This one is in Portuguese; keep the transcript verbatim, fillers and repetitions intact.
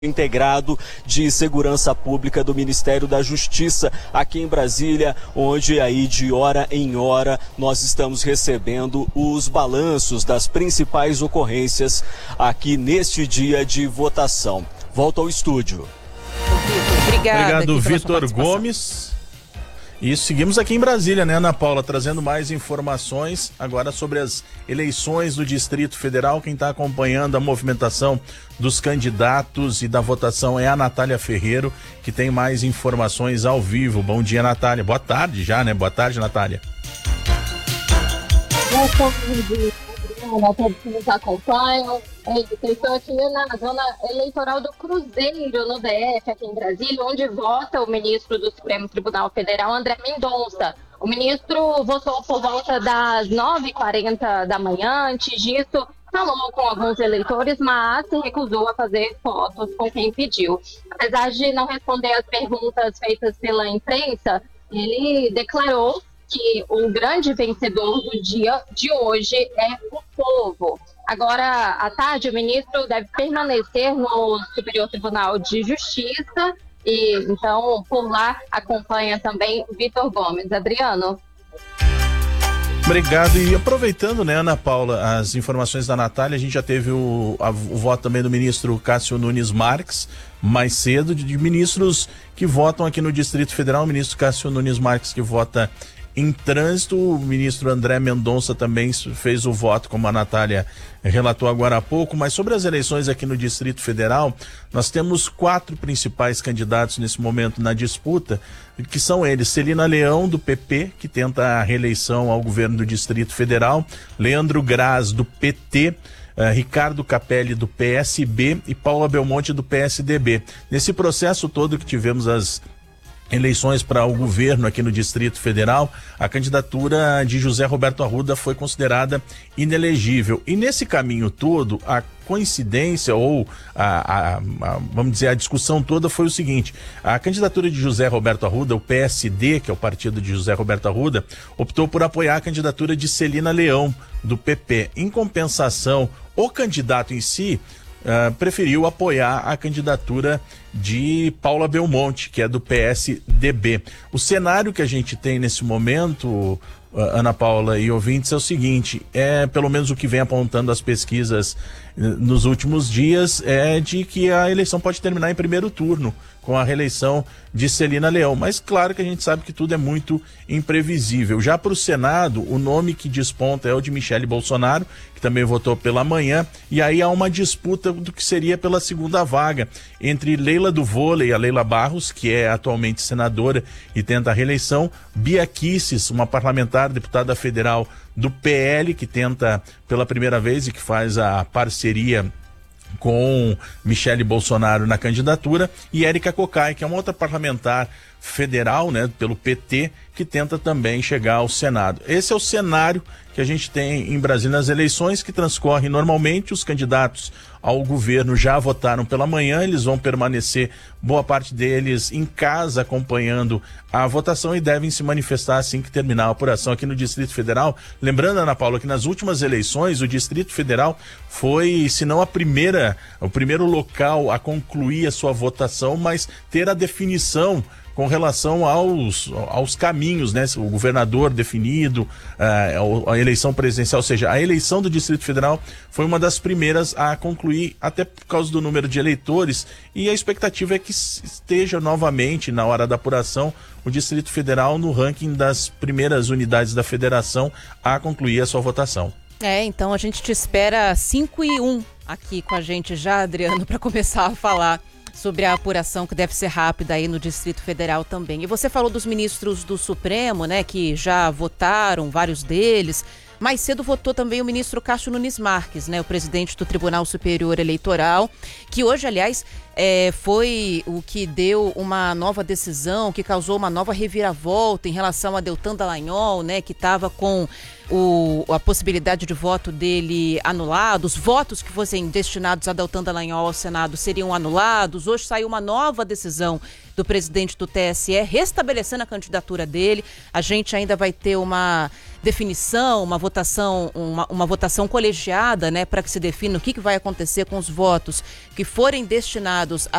Integrado de Segurança Pública do Ministério da Justiça aqui em Brasília, onde aí de hora em hora nós estamos recebendo os balanços das principais ocorrências aqui neste dia de votação. Volto ao estúdio. Obrigada, Obrigado, Vitor Gomes. E seguimos aqui em Brasília, né, Ana Paula, trazendo mais informações agora sobre as eleições do Distrito Federal. Quem está acompanhando a movimentação dos candidatos e da votação é a Natália Ferreiro, que tem mais informações ao vivo. Bom dia, Natália. Boa tarde já, né? Boa tarde, Natália. Boa tarde, Adriana, todos que nos acompanham. Estou aqui na zona eleitoral do Cruzeiro, no D F, aqui em Brasília, onde vota o ministro do Supremo Tribunal Federal, André Mendonça. O ministro votou por volta das nove e quarenta da manhã. Antes disso, falou com alguns eleitores, mas se recusou a fazer fotos com quem pediu. Apesar de não responder às perguntas feitas pela imprensa, ele declarou que o grande vencedor do dia de hoje é o povo. Agora, à tarde, o ministro deve permanecer no Superior Tribunal de Justiça e, então, por lá acompanha também o Vitor Gomes. Adriano. Obrigado. E aproveitando, né, Ana Paula, as informações da Natália, a gente já teve o, a, o voto também do ministro Cássio Nunes Marques, mais cedo, de, de ministros que votam aqui no Distrito Federal. O ministro Cássio Nunes Marques, que vota em trânsito, o ministro André Mendonça também fez o voto, como a Natália relatou agora há pouco. Mas sobre as eleições aqui no Distrito Federal, nós temos quatro principais candidatos nesse momento na disputa, que são eles: Celina Leão, do P P, que tenta a reeleição ao governo do Distrito Federal, Leandro Graz, do P T, Uh, Ricardo Capelli, do P S B, e Paula Belmonte, do P S D B. Nesse processo todo que tivemos as eleições para o governo aqui no Distrito Federal, a candidatura de José Roberto Arruda foi considerada inelegível. E nesse caminho todo, a coincidência ou a, a, a, vamos dizer, a discussão toda foi o seguinte: a candidatura de José Roberto Arruda, o P S D, que é o partido de José Roberto Arruda, optou por apoiar a candidatura de Celina Leão, do P P. Em compensação, o candidato em si Uh, preferiu apoiar a candidatura de Paula Belmonte, que é do P S D B. O cenário que a gente tem nesse momento, uh, Ana Paula e ouvintes, é o seguinte: é pelo menos o que vem apontando as pesquisas uh, nos últimos dias, é de que a eleição pode terminar em primeiro turno, com a reeleição de Celina Leão. Mas claro que a gente sabe que tudo é muito imprevisível. Já para o Senado, o nome que desponta é o de Michele Bolsonaro, que também votou pela manhã, e aí há uma disputa do que seria pela segunda vaga entre Leila do Vôlei, a Leila Barros, que é atualmente senadora e tenta a reeleição, Bia Kicis, uma parlamentar, deputada federal do P L, que tenta pela primeira vez e que faz a parceria com Michele Bolsonaro na candidatura, e Érica Cocai, que é uma outra parlamentar federal, né, pelo P T, que tenta também chegar ao Senado. Esse é o cenário que a gente tem em Brasília nas eleições, que transcorrem normalmente. Os candidatos ao governo já votaram pela manhã, eles vão permanecer, boa parte deles, em casa acompanhando a votação, e devem se manifestar assim que terminar a apuração aqui no Distrito Federal. Lembrando, Ana Paula, que nas últimas eleições o Distrito Federal foi, se não a primeira, o primeiro local a concluir a sua votação, mas ter a definição com relação aos, aos caminhos, né? O governador definido, uh, a eleição presidencial, ou seja, a eleição do Distrito Federal foi uma das primeiras a concluir, até por causa do número de eleitores, e a expectativa é que esteja novamente, na hora da apuração, o Distrito Federal no ranking das primeiras unidades da federação a concluir a sua votação. É, então a gente te espera cinco e um aqui com a gente já, Adriano, para começar a falar sobre a apuração, que deve ser rápida aí no Distrito Federal também. E você falou dos ministros do Supremo, né, que já votaram, vários deles. Mais cedo votou também o ministro Cássio Nunes Marques, né, o presidente do Tribunal Superior Eleitoral, que hoje, aliás, é, foi o que deu uma nova decisão, que causou uma nova reviravolta em relação a Deltan Dallagnol, né, que estava com o, a possibilidade de voto dele anulado, os votos que fossem destinados a Deltan Dallagnol ao Senado seriam anulados. Hoje saiu uma nova decisão do presidente do T S E restabelecendo a candidatura dele. A gente ainda vai ter uma definição, uma votação, uma, uma votação colegiada, né, para que se defina o que, que vai acontecer com os votos que forem destinados a